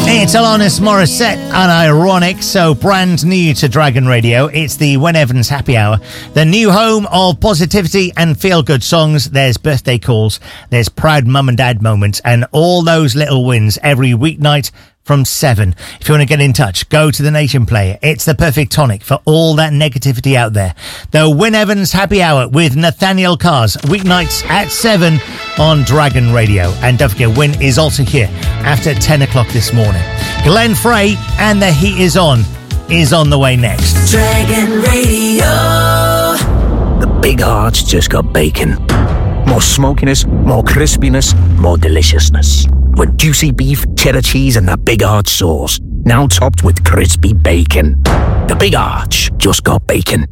It's Alanis Morissette and Ironic, so brand new to Dragon Radio. It's the Wyn Evans Happy Hour, the new home of positivity and feel-good songs. There's birthday calls, there's proud mum and dad moments, and all those little wins every weeknight from 7. If you want to get in touch, go to the Nation Player. It's the perfect tonic for all that negativity out there. The Wyn Evans Happy Hour with Nathaniel Cars, weeknights at 7 on Dragon Radio. And don't forget, Wyn is also here after 10 o'clock this morning. Glenn Frey and The Heat Is on the way next. Dragon Radio. The Big Heart's just got bacon. More smokiness, more crispiness, more deliciousness. With juicy beef, cheddar cheese and the Big Arch sauce. Now topped with crispy bacon. The Big Arch just got bacon.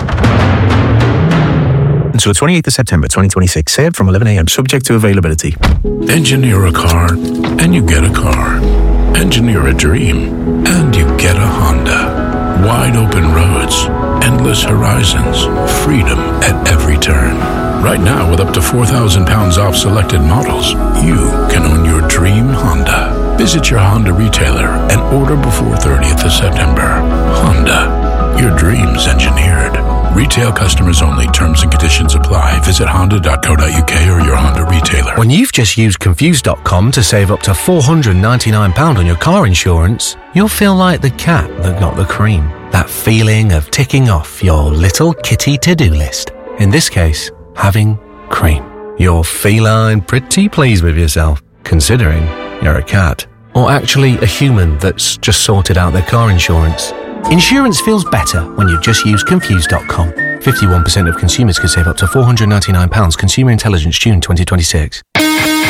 Until 28th of September 2026, served from 11 a.m. subject to availability. Engineer a car and you get a car. Engineer a dream and you get a Honda. Wide open roads, endless horizons, freedom at every turn. Right now, with up to £4,000 off selected models, you can own your dream Honda. Visit your Honda retailer and order before 30th of September. Honda, your dreams engineered. Retail customers only. Terms and conditions apply. Visit honda.co.uk or your Honda retailer. When you've just used Confused.com to save up to £499 on your car insurance, you'll feel like the cat that got the cream. That feeling of ticking off your little kitty to-do list. In this case, having cream. You're feline pretty pleased with yourself, considering you're a cat. Or actually a human that's just sorted out their car insurance. Insurance feels better when you just use Confused.com. 51% of consumers could save up to £499. Consumer Intelligence, June 2026.